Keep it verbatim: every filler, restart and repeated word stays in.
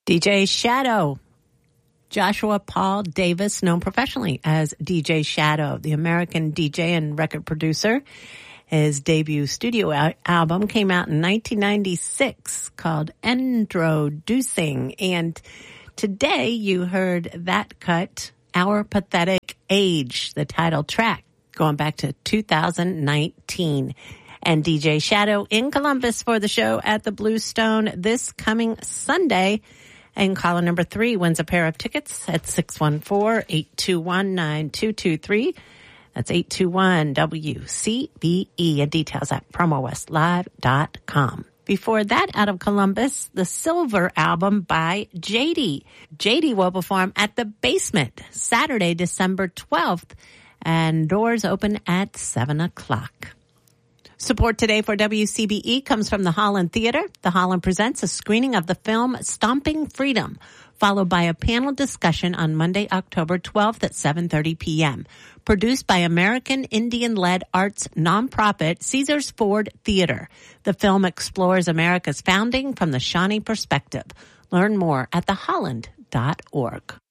D J Shadow. Joshua Paul Davis, known professionally as D J Shadow, the American D J and record producer. His debut studio al- album came out in nineteen ninety-six called Endroducing. And today you heard that cut, Our Pathetic Age, the title track, going back to two thousand nineteen. And D J Shadow in Columbus for the show at the Bluestone this coming Sunday. And caller number three wins a pair of tickets at six one four, eight two one, nine two two three. That's eight two one W C B E. And details at promo west live dot com. Before that, out of Columbus, the Silver album by J D. J D will perform at the Basement Saturday, December twelfth, and doors open at seven o'clock. Support today for W C B E comes from the Holland Theater. The Holland presents a screening of the film Stomping Freedom, followed by a panel discussion on Monday, October twelfth at seven thirty p.m. Produced by American Indian-led arts nonprofit Caesars Ford Theater. The film explores America's founding from the Shawnee perspective. Learn more at the holland dot org.